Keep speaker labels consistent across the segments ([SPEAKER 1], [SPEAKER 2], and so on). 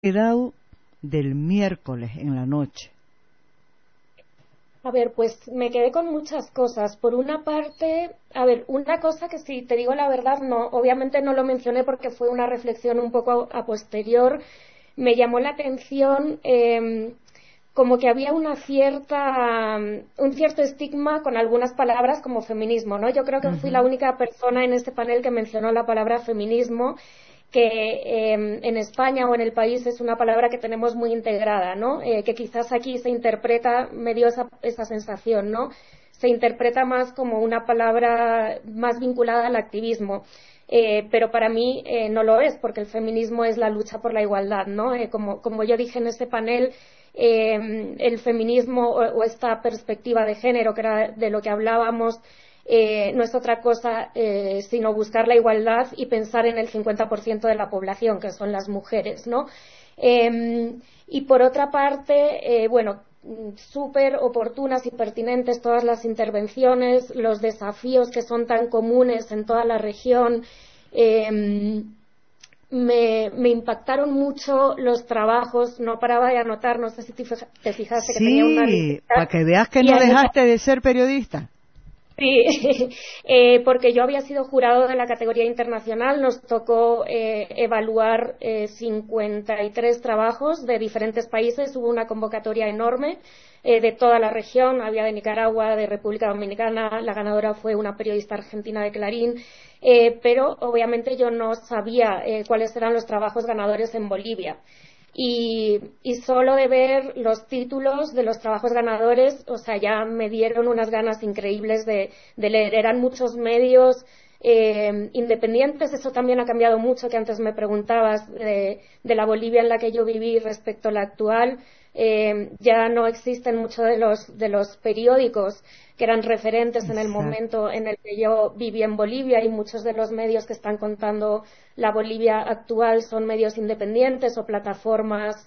[SPEAKER 1] quedado del miércoles en la noche?
[SPEAKER 2] A ver, pues me quedé con muchas cosas. Por una parte, a ver, una cosa que si te digo la verdad, no, obviamente no lo mencioné porque fue una reflexión un poco a posterior. Me llamó la atención como que había un cierto estigma con algunas palabras como feminismo, ¿no? Yo creo que fui la única persona en este panel que mencionó la palabra feminismo, que en España o en el país es una palabra que tenemos muy integrada, ¿no? Que quizás aquí se interpreta, me dio esa sensación, ¿no? Se interpreta más como una palabra más vinculada al activismo. Pero para mí no lo es, porque el feminismo es la lucha por la igualdad, ¿no? Como yo dije en ese panel, el feminismo o esta perspectiva de género, que era de lo que hablábamos, no es otra cosa sino buscar la igualdad y pensar en el 50% de la población, que son las mujeres, ¿no? Y por otra parte, bueno, súper oportunas y pertinentes todas las intervenciones, los desafíos que son tan comunes en toda la región. Me impactaron mucho los trabajos, no paraba de anotar, no sé si te fijaste que tenía una
[SPEAKER 1] Sí,
[SPEAKER 2] lista.
[SPEAKER 1] para que veas que
[SPEAKER 2] Y
[SPEAKER 1] no dejaste de ser periodista.
[SPEAKER 2] Sí, porque yo había sido jurado de la categoría internacional, nos tocó evaluar 53 trabajos de diferentes países, hubo una convocatoria enorme de toda la región, había de Nicaragua, de República Dominicana, la ganadora fue una periodista argentina de Clarín, pero obviamente yo no sabía cuáles eran los trabajos ganadores en Bolivia. Y solo de ver los títulos de los trabajos ganadores, o sea, ya me dieron unas ganas increíbles de leer. Eran muchos medios independientes, eso también ha cambiado mucho, que antes me preguntabas de la Bolivia en la que yo viví respecto a la actual. Ya no existen muchos de los periódicos que eran referentes en el momento en el que yo viví en Bolivia, y muchos de los medios que están contando la Bolivia actual son medios independientes o plataformas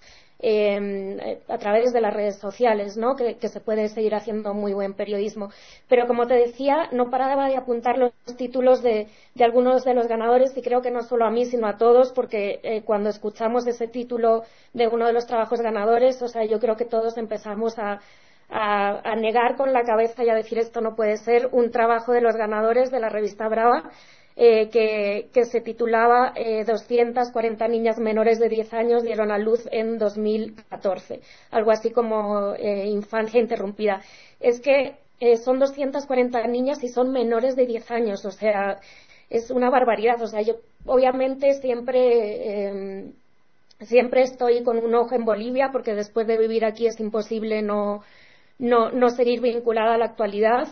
[SPEAKER 2] a través de las redes sociales, ¿no? Que se puede seguir haciendo muy buen periodismo. Pero como te decía, no paraba de apuntar los títulos de algunos de los ganadores, y creo que no solo a mí, sino a todos, porque cuando escuchamos ese título de uno de los trabajos ganadores, o sea, yo creo que todos empezamos a negar con la cabeza y a decir esto no puede ser. Un trabajo de los ganadores de la revista Brava que se titulaba 240 niñas menores de 10 años dieron a luz en 2014, algo así como infancia interrumpida. Es que son 240 niñas y son menores de 10 años, o sea, es una barbaridad. O sea, yo obviamente siempre estoy con un ojo en Bolivia, porque después de vivir aquí es imposible no seguir vinculada a la actualidad,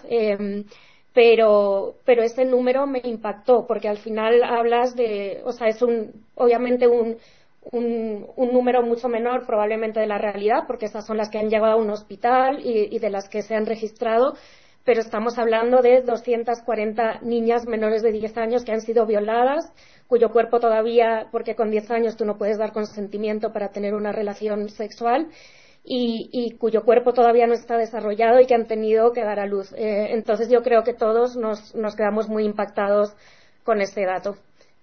[SPEAKER 2] pero ese número me impactó, porque al final hablas de, o sea, es obviamente un número mucho menor probablemente de la realidad, porque esas son las que han llegado a un hospital y de las que se han registrado, pero estamos hablando de 240 niñas menores de 10 años que han sido violadas, cuyo cuerpo todavía, porque con 10 años tú no puedes dar consentimiento para tener una relación sexual, y cuyo cuerpo todavía no está desarrollado y que han tenido que dar a luz. Entonces yo creo que todos nos quedamos muy impactados con este dato.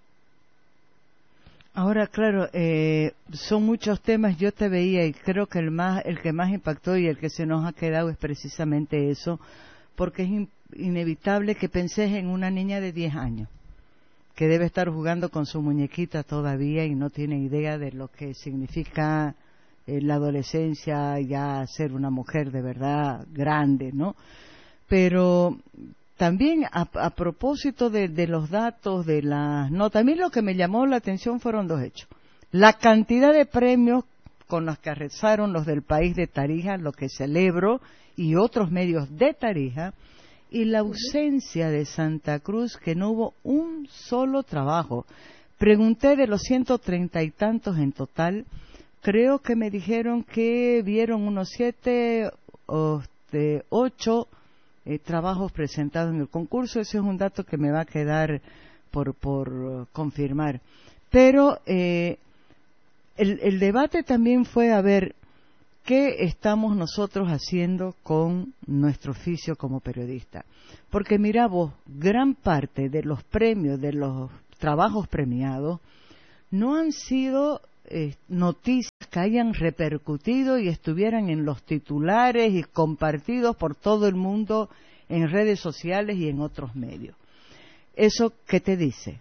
[SPEAKER 1] Ahora, claro, son muchos temas. Yo te veía y creo que el que más impactó y el que se nos ha quedado es precisamente eso, porque es inevitable que penses en una niña de 10 años que debe estar jugando con su muñequita todavía y no tiene idea de lo que significa la adolescencia, ya ser una mujer de verdad grande, ¿no? Pero también a propósito de los datos, también lo que me llamó la atención fueron dos hechos. La cantidad de premios con los que arrasaron los del país de Tarija, lo que celebro, y otros medios de Tarija, y la ausencia de Santa Cruz, que no hubo un solo trabajo. Pregunté de los 130 y tantos en total. Creo que me dijeron que vieron unos 7 o 8 trabajos presentados en el concurso. Ese es un dato que me va a quedar por confirmar. Pero el debate también fue a ver qué estamos nosotros haciendo con nuestro oficio como periodista. Porque mira vos, gran parte de los premios, de los trabajos premiados, no han sido noticias que hayan repercutido y estuvieran en los titulares y compartidos por todo el mundo en redes sociales y en otros medios. ¿Eso qué te dice?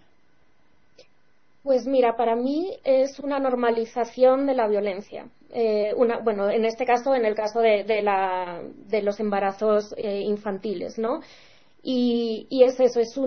[SPEAKER 2] Pues mira, para mí es una normalización de la violencia. En este caso, en el caso de los embarazos infantiles, ¿no? Y es eso, es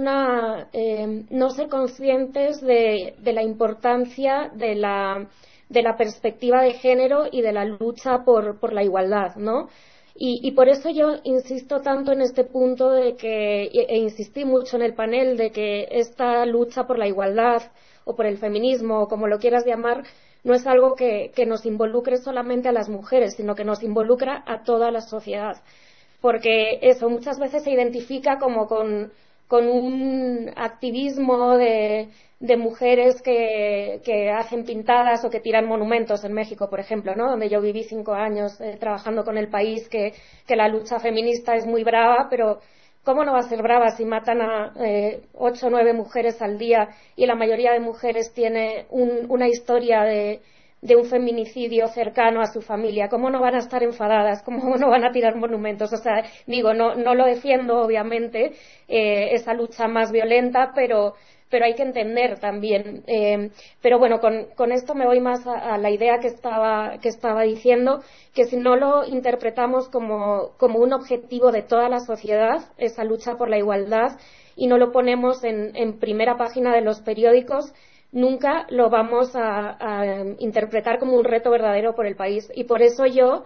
[SPEAKER 2] no ser conscientes de la importancia de la perspectiva de género y de la lucha por la igualdad, ¿no? Y por eso yo insisto tanto en este punto e insistí mucho en el panel de que esta lucha por la igualdad o por el feminismo, o como lo quieras llamar, no es algo que nos involucre solamente a las mujeres, sino que nos involucra a toda la sociedad. Porque eso muchas veces se identifica como con un activismo de mujeres que hacen pintadas o que tiran monumentos en México, por ejemplo, ¿no? Donde yo viví 5 años trabajando con el país, que la lucha feminista es muy brava, pero ¿cómo no va a ser brava si matan a 8 o 9 mujeres al día y la mayoría de mujeres tiene una historia de un feminicidio cercano a su familia? ¿Cómo no van a estar enfadadas? ¿Cómo no van a tirar monumentos? O sea, digo, no lo defiendo, obviamente, esa lucha más violenta, pero hay que entender también. Pero bueno, con esto me voy más a la idea que estaba diciendo, que si no lo interpretamos como un objetivo de toda la sociedad, esa lucha por la igualdad, y no lo ponemos en primera página de los periódicos, nunca lo vamos a interpretar como un reto verdadero por el país. Y por eso yo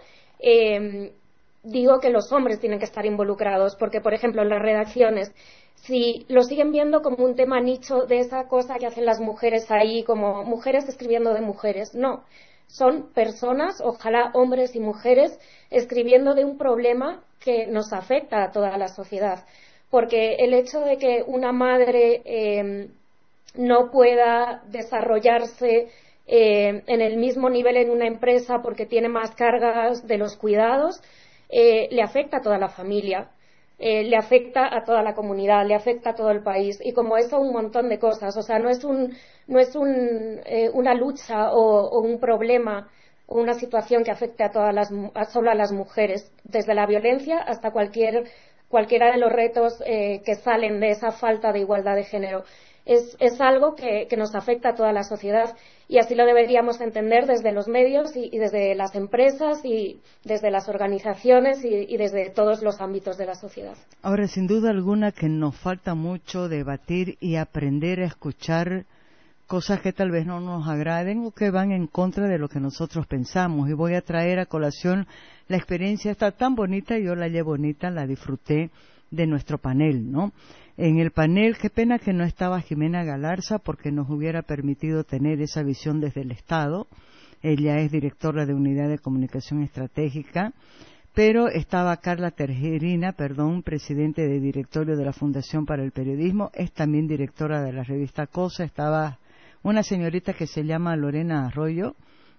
[SPEAKER 2] digo que los hombres tienen que estar involucrados, porque, por ejemplo, en las redacciones, si lo siguen viendo como un tema nicho de esa cosa que hacen las mujeres ahí, como mujeres escribiendo de mujeres, no. Son personas, ojalá hombres y mujeres, escribiendo de un problema que nos afecta a toda la sociedad. Porque el hecho de que una madre no pueda desarrollarse en el mismo nivel en una empresa porque tiene más cargas de los cuidados, le afecta a toda la familia, le afecta a toda la comunidad, le afecta a todo el país, y como eso un montón de cosas. O sea, no es una lucha o un problema o una situación que afecte solo a las mujeres, desde la violencia hasta cualquiera de los retos que salen de esa falta de igualdad de género. Es algo que nos afecta a toda la sociedad, y así lo deberíamos entender desde los medios y desde las empresas y desde las organizaciones y desde todos los ámbitos de la sociedad.
[SPEAKER 1] Ahora, sin duda alguna que nos falta mucho debatir y aprender a escuchar cosas que tal vez no nos agraden o que van en contra de lo que nosotros pensamos. Y voy a traer a colación la experiencia esta tan bonita, yo la hallé bonita, la disfruté, de nuestro panel, ¿no? En el panel, qué pena que no estaba Jimena Galarza, porque nos hubiera permitido tener esa visión desde el Estado. Ella es directora de Unidad de Comunicación Estratégica, pero estaba Carla Tergerina, presidente de directorio de la Fundación para el Periodismo, es también directora de la revista Cosa, estaba una señorita que se llama Lorena Arroyo,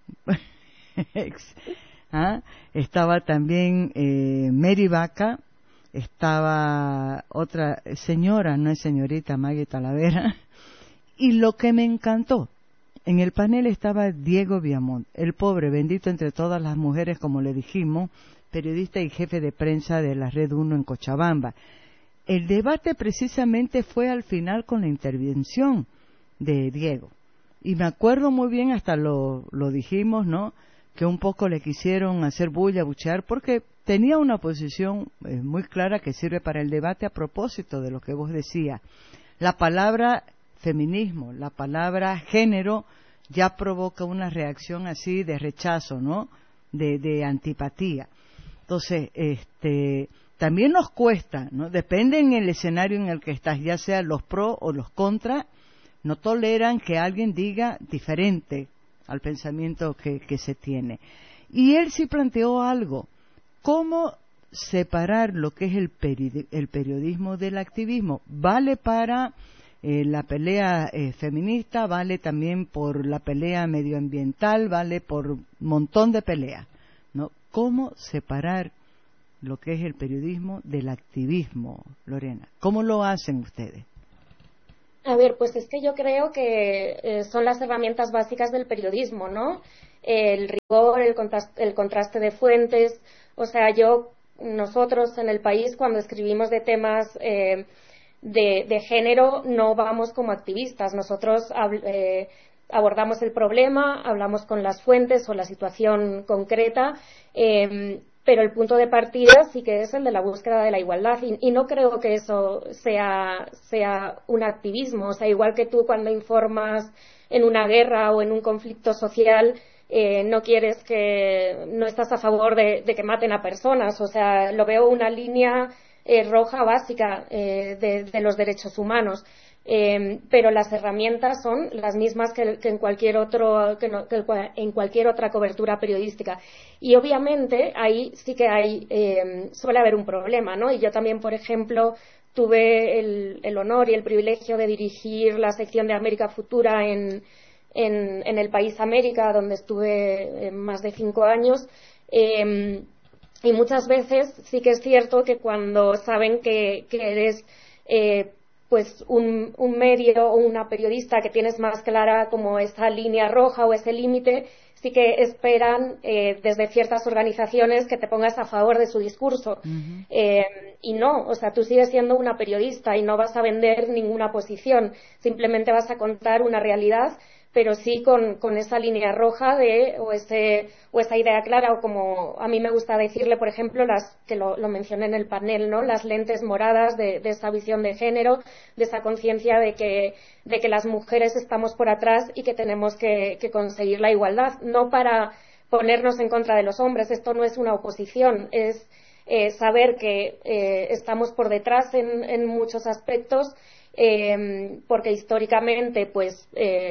[SPEAKER 1] estaba también Mary Vaca, estaba otra señora, no es señorita, Maggie Talavera, y lo que me encantó, en el panel estaba Diego Viamont, el pobre, bendito entre todas las mujeres, como le dijimos, periodista y jefe de prensa de la Red 1 en Cochabamba. El debate precisamente fue al final con la intervención de Diego, y me acuerdo muy bien, hasta lo dijimos, ¿no?, que un poco le quisieron hacer bulla, buchear, porque tenía una posición muy clara que sirve para el debate a propósito de lo que vos decías. La palabra feminismo, la palabra género, ya provoca una reacción así de rechazo, ¿no?, de antipatía. Entonces, también nos cuesta, ¿no?, depende en el escenario en el que estás, ya sea los pro o los contra, no toleran que alguien diga diferente al pensamiento que se tiene. Y él sí planteó algo, ¿cómo separar lo que es el periodismo del activismo? Vale para la pelea feminista, vale también por la pelea medioambiental, vale por un montón de peleas, ¿no? ¿Cómo separar lo que es el periodismo del activismo, Lorena? ¿Cómo lo hacen ustedes?
[SPEAKER 2] A ver, pues es que yo creo que son las herramientas básicas del periodismo, ¿no? El rigor, el contraste de fuentes. O sea, nosotros en el país, cuando escribimos de temas de género, no vamos como activistas. Nosotros abordamos el problema, hablamos con las fuentes o la situación concreta, pero el punto de partida sí que es el de la búsqueda de la igualdad, y no creo que eso sea un activismo. O sea, igual que tú cuando informas en una guerra o en un conflicto social, no estás a favor de que maten a personas. O sea, lo veo una línea roja básica de los derechos humanos. Pero las herramientas son las mismas que en cualquier en cualquier otra cobertura periodística. Y obviamente ahí sí que suele haber un problema, ¿no? Y yo también, por ejemplo, tuve el honor y el privilegio de dirigir la sección de América Futura en el país América, donde estuve más de 5 años. Y muchas veces sí que es cierto que cuando saben que eres pues un medio o una periodista que tienes más clara como esa línea roja o ese límite, sí que esperan desde ciertas organizaciones que te pongas a favor de su discurso.
[SPEAKER 1] Uh-huh.
[SPEAKER 2] Y no, o sea, tú sigues siendo una periodista y no vas a vender ninguna posición, simplemente vas a contar una realidad, pero sí con esa línea roja o esa idea clara, o como a mí me gusta decirle, por ejemplo, que lo mencioné en el panel, ¿no? Las lentes moradas de esa visión de género, de esa conciencia de que las mujeres estamos por atrás y que tenemos que conseguir la igualdad, no para ponernos en contra de los hombres. Esto no es una oposición, es saber que estamos por detrás en muchos aspectos, porque históricamente pues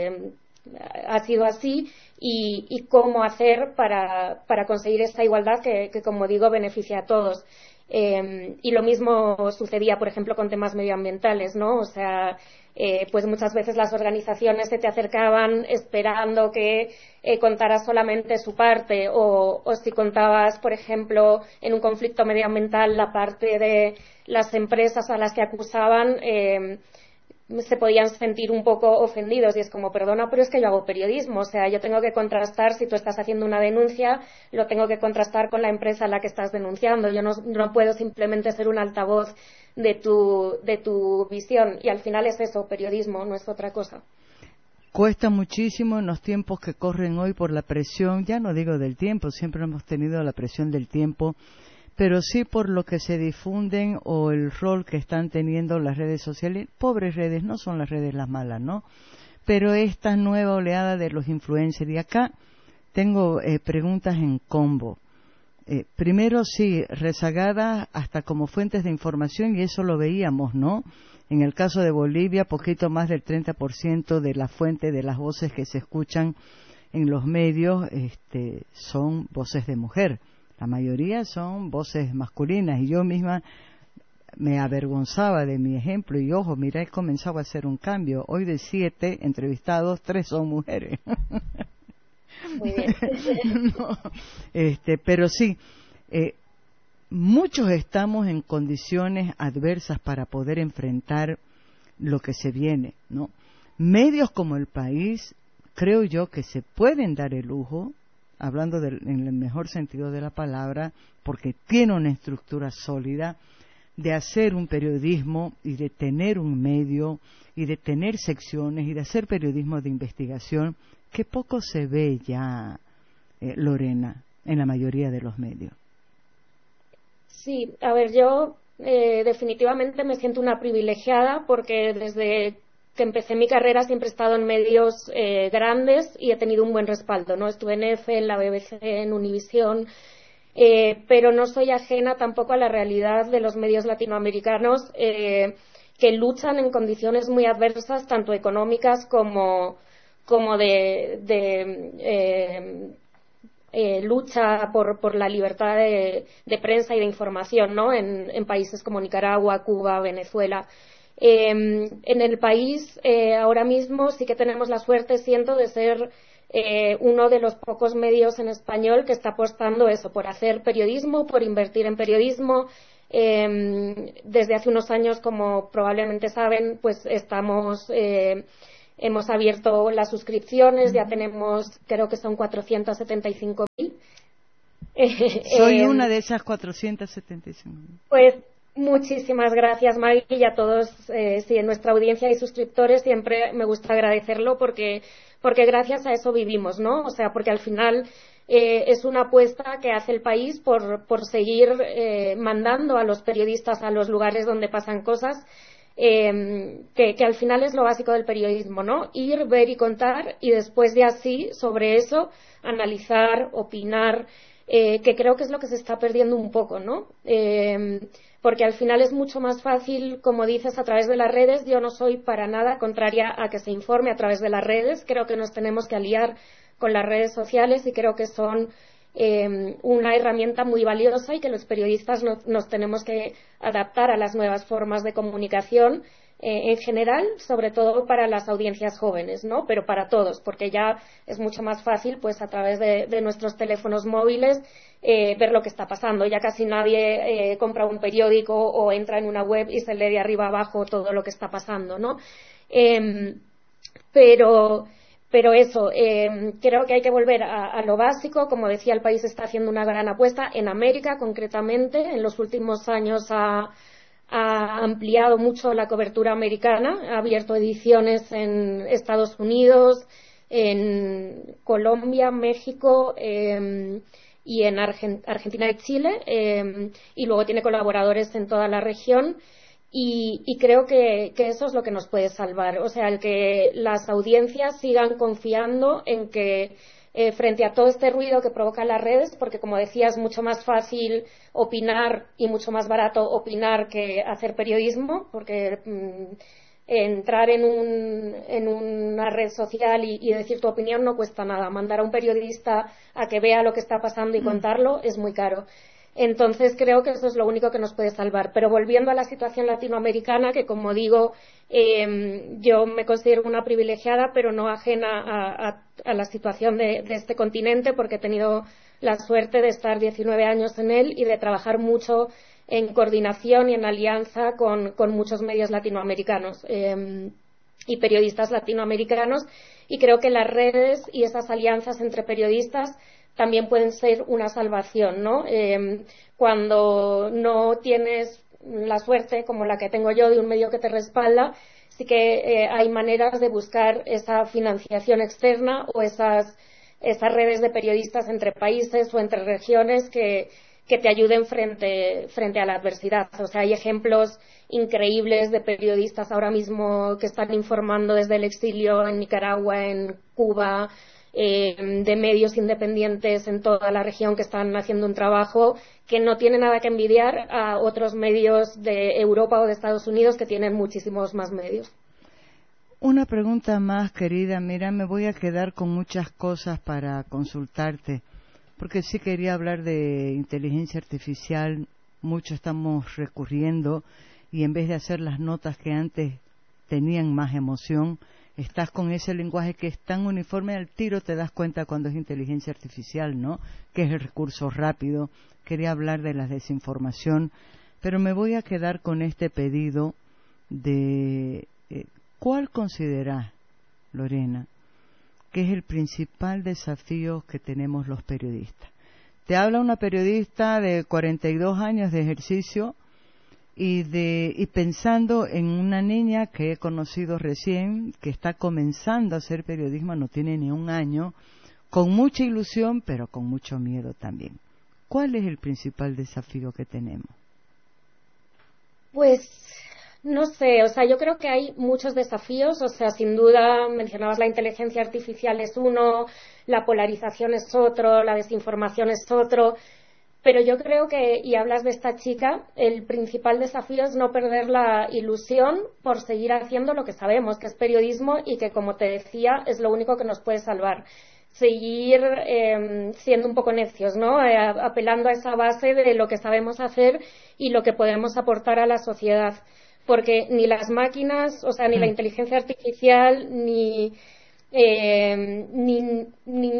[SPEAKER 2] ha sido así, y cómo hacer para conseguir esta igualdad que, como digo, beneficia a todos. Y lo mismo sucedía, por ejemplo, con temas medioambientales, ¿no? O sea, pues muchas veces las organizaciones se te acercaban esperando que contaras solamente su parte, o si contabas, por ejemplo, en un conflicto medioambiental la parte de las empresas a las que acusaban, se podían sentir un poco ofendidos, y es como, perdona, pero es que yo hago periodismo. O sea, yo tengo que contrastar, si tú estás haciendo una denuncia, lo tengo que contrastar con la empresa a la que estás denunciando. Yo no puedo simplemente ser un altavoz de tu visión, y al final es eso, periodismo, no es otra cosa.
[SPEAKER 1] Cuesta muchísimo en los tiempos que corren hoy por la presión, ya no digo del tiempo, siempre hemos tenido la presión del tiempo, pero sí por lo que se difunden o el rol que están teniendo las redes sociales. Pobres redes, no son las redes las malas, ¿no? Pero esta nueva oleada de los influencers. Y acá tengo preguntas en combo. Primero, sí, rezagadas hasta como fuentes de información, y eso lo veíamos, ¿no? En el caso de Bolivia, poquito más del 30% de la fuente de las voces que se escuchan en los medios son voces de mujer. La mayoría son voces masculinas, y yo misma me avergonzaba de mi ejemplo, y ojo, mira, he comenzado a hacer un cambio. Hoy de 7 entrevistados, 3 son mujeres.
[SPEAKER 2] Muy bien.
[SPEAKER 1] No, pero sí, muchos estamos en condiciones adversas para poder enfrentar lo que se viene, ¿no? Medios como El País, creo yo que se pueden dar el lujo, hablando en el mejor sentido de la palabra, porque tiene una estructura sólida, de hacer un periodismo y de tener un medio y de tener secciones y de hacer periodismo de investigación, que poco se ve ya, Lorena, en la mayoría de los medios.
[SPEAKER 2] Sí, a ver, yo definitivamente me siento una privilegiada, porque desde que empecé mi carrera siempre he estado en medios grandes y he tenido un buen respaldo, ¿no? Estuve en EFE, en la BBC, en Univisión, pero no soy ajena tampoco a la realidad de los medios latinoamericanos, que luchan en condiciones muy adversas, tanto económicas como de lucha por la libertad de prensa y de información, ¿no? En países como Nicaragua, Cuba, Venezuela. En el país ahora mismo sí que tenemos la suerte, siento, de ser uno de los pocos medios en español que está apostando eso, por hacer periodismo, por invertir en periodismo. Desde hace unos años, como probablemente saben, pues hemos abierto las suscripciones, ya tenemos, creo que son 475.000.
[SPEAKER 1] Soy una de esas 475.
[SPEAKER 2] Pues muchísimas gracias, Maggie, y a todos, en nuestra audiencia y suscriptores siempre me gusta agradecerlo porque gracias a eso vivimos, ¿no? O sea, porque al final es una apuesta que hace el país por seguir mandando a los periodistas a los lugares donde pasan cosas, que al final es lo básico del periodismo, ¿no? Ir, ver y contar, y después de así, sobre eso, analizar, opinar, que creo que es lo que se está perdiendo un poco, ¿no? Porque al final es mucho más fácil, como dices, a través de las redes. Yo no soy para nada contraria a que se informe a través de las redes. Creo que nos tenemos que aliar con las redes sociales y creo que son una herramienta muy valiosa y que los periodistas nos tenemos que adaptar a las nuevas formas de comunicación en general, sobre todo para las audiencias jóvenes, ¿no? Pero para todos, porque ya es mucho más fácil, pues a través de nuestros teléfonos móviles, ver lo que está pasando. Ya casi nadie compra un periódico o entra en una web y se lee de arriba abajo todo lo que está pasando, ¿no? Pero eso, creo que hay que volver a lo básico. Como decía, el país está haciendo una gran apuesta en América, concretamente. En los últimos años ha ampliado mucho la cobertura americana, ha abierto ediciones en Estados Unidos, en Colombia, México y en Argentina y Chile, y luego tiene colaboradores en toda la región. Y creo que eso es lo que nos puede salvar, o sea, el que las audiencias sigan confiando en que frente a todo este ruido que provocan las redes, porque como decía, es mucho más fácil opinar y mucho más barato opinar que hacer periodismo, porque entrar en una red social y decir tu opinión no cuesta nada. Mandar a un periodista a que vea lo que está pasando y contarlo es muy caro. Entonces creo que eso es lo único que nos puede salvar. Pero volviendo a la situación latinoamericana, que como digo, yo me considero una privilegiada, pero no ajena a la situación de este continente, porque he tenido la suerte de estar 19 años en él y de trabajar mucho en coordinación y en alianza con muchos medios latinoamericanos y periodistas latinoamericanos. Y creo que las redes y esas alianzas entre periodistas también pueden ser una salvación, ¿no? Cuando no tienes la suerte, como la que tengo yo, de un medio que te respalda, sí que hay maneras de buscar esa financiación externa o esas redes de periodistas entre países o entre regiones que te ayuden frente a la adversidad. O sea, hay ejemplos increíbles de periodistas ahora mismo que están informando desde el exilio en Nicaragua, en Cuba, de medios independientes en toda la región que están haciendo un trabajo que no tiene nada que envidiar a otros medios de Europa o de Estados Unidos que tienen muchísimos más medios.
[SPEAKER 1] Una pregunta más, querida. Mira, me voy a quedar con muchas cosas para consultarte, porque sí quería hablar de inteligencia artificial. Mucho estamos recurriendo y en vez de hacer las notas que antes tenían más emoción, estás con ese lenguaje que es tan uniforme, al tiro te das cuenta cuando es inteligencia artificial, ¿no? Que es el recurso rápido. Quería hablar de la desinformación, pero me voy a quedar con este pedido de ¿cuál consideras, Lorena, que es el principal desafío que tenemos los periodistas? Te habla una periodista de 42 años de ejercicio y pensando en una niña que he conocido recién, que está comenzando a hacer periodismo, no tiene ni un año, con mucha ilusión, pero con mucho miedo también. ¿Cuál es el principal desafío que tenemos?
[SPEAKER 2] Pues no sé, o sea, yo creo que hay muchos desafíos, o sea, sin duda mencionabas la inteligencia artificial es uno, la polarización es otro, la desinformación es otro. Pero yo creo que, y hablas de esta chica, el principal desafío es no perder la ilusión por seguir haciendo lo que sabemos, que es periodismo y que, como te decía, es lo único que nos puede salvar. Seguir siendo un poco necios, ¿no? Apelando a esa base de lo que sabemos hacer y lo que podemos aportar a la sociedad. Porque ni las máquinas, o sea, ni la inteligencia artificial, ni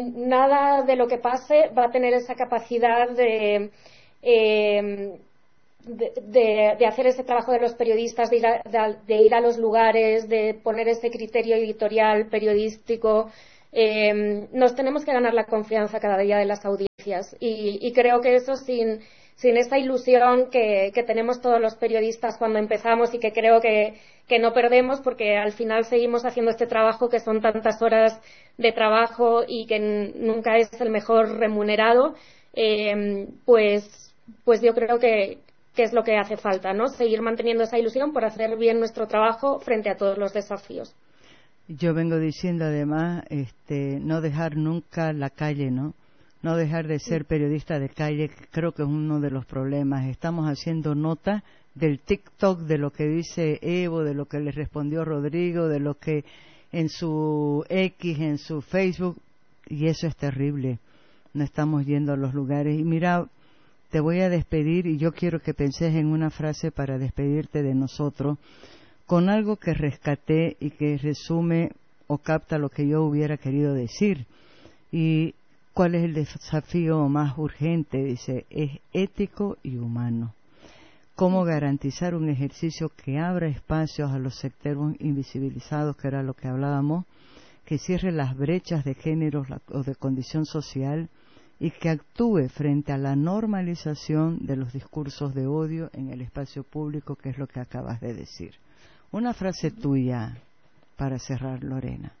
[SPEAKER 2] nada de lo que pase va a tener esa capacidad de de hacer ese trabajo de los periodistas, de ir a los lugares, de poner ese criterio editorial, periodístico. Nos tenemos que ganar la confianza cada día de las audiencias y creo que eso sin esa ilusión que tenemos todos los periodistas cuando empezamos y que creo que no perdemos, porque al final seguimos haciendo este trabajo que son tantas horas de trabajo y que nunca es el mejor remunerado, pues yo creo que es lo que hace falta, ¿no? Seguir manteniendo esa ilusión por hacer bien nuestro trabajo frente a todos los desafíos.
[SPEAKER 1] Yo vengo diciendo además, no dejar nunca la calle, ¿no? No dejar de ser periodista de calle, que creo que es uno de los problemas. Estamos haciendo nota del TikTok, de lo que dice Evo, de lo que le respondió Rodrigo, de lo que en su X, en su Facebook, y eso es terrible. No estamos yendo a los lugares. Y mira, te voy a despedir y yo quiero que penses en una frase para despedirte de nosotros, con algo que rescaté y que resume o capta lo que yo hubiera querido decir. Y ¿cuál es el desafío más urgente? Dice, es ético y humano. ¿Cómo garantizar un ejercicio que abra espacios a los sectores invisibilizados, que era lo que hablábamos, que cierre las brechas de género o de condición social y que actúe frente a la normalización de los discursos de odio en el espacio público, que es lo que acabas de decir? Una frase tuya para cerrar, Lorena.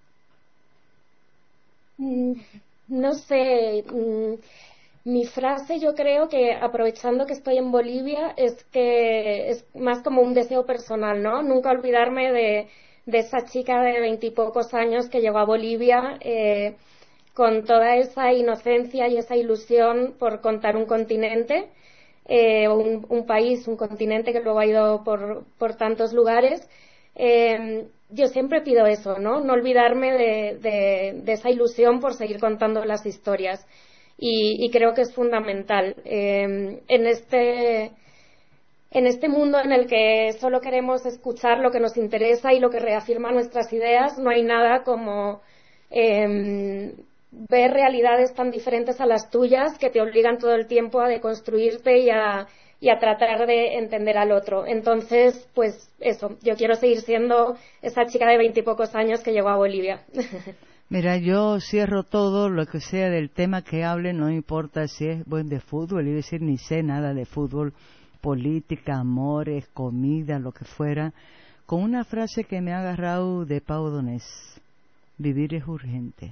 [SPEAKER 2] No sé, mi frase, yo creo que, aprovechando que estoy en Bolivia, es que es más como un deseo personal, ¿no? Nunca olvidarme de esa chica de 20 y pocos años que llegó a Bolivia con toda esa inocencia y esa ilusión por contar un continente, un país, un continente que luego ha ido por tantos lugares. Yo siempre pido eso, ¿no? No olvidarme de esa ilusión por seguir contando las historias. Y creo que es fundamental. En este mundo en el que solo queremos escuchar lo que nos interesa y lo que reafirma nuestras ideas, no hay nada como ver realidades tan diferentes a las tuyas que te obligan todo el tiempo a deconstruirte y a tratar de entender al otro. Entonces, pues eso, yo quiero seguir siendo esa chica de 20 y pocos años que llegó a Bolivia.
[SPEAKER 1] Mira, yo cierro todo, lo que sea del tema que hable, no importa si es buen de fútbol, y decir, ni sé nada de fútbol, política, amores, comida, lo que fuera, con una frase que me ha agarrado de Pau Donés: vivir es urgente.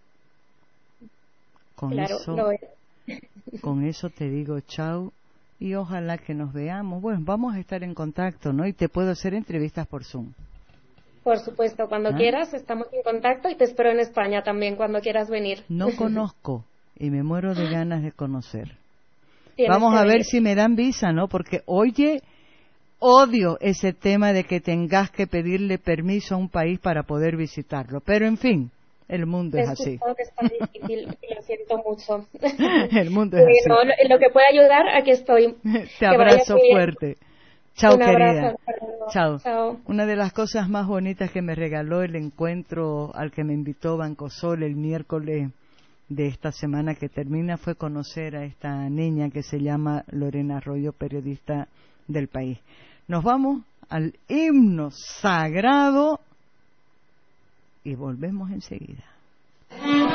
[SPEAKER 2] Claro, lo es.
[SPEAKER 1] Con eso te digo chao y ojalá que nos veamos. Bueno, vamos a estar en contacto, ¿no? Y te puedo hacer entrevistas por Zoom.
[SPEAKER 2] Por supuesto, cuando quieras estamos en contacto y te espero en España también cuando quieras venir.
[SPEAKER 1] No conozco y me muero de ganas de conocer.
[SPEAKER 2] Tienes
[SPEAKER 1] Vamos a ver
[SPEAKER 2] venir.
[SPEAKER 1] si me dan visa, ¿no? Porque, oye, odio ese tema de que tengas que pedirle permiso a un país para poder visitarlo. Pero, en fin, el mundo es así.
[SPEAKER 2] Que es tan difícil y lo siento mucho.
[SPEAKER 1] El mundo es así.
[SPEAKER 2] No, en lo que pueda ayudar, aquí estoy.
[SPEAKER 1] Te abrazo fuerte. Chao, querida.
[SPEAKER 2] Chao.
[SPEAKER 1] Chao. Una de las cosas más bonitas que me regaló el encuentro al que me invitó Bancosol el miércoles de esta semana que termina fue conocer a esta niña que se llama Lorena Arroyo, periodista del País. Nos vamos al himno sagrado y volvemos enseguida.